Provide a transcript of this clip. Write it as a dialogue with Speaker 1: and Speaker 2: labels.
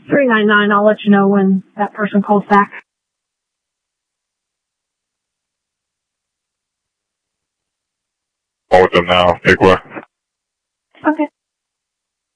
Speaker 1: 399. I'll let you know when that person calls back.
Speaker 2: Call with them now. Take care.
Speaker 1: Okay.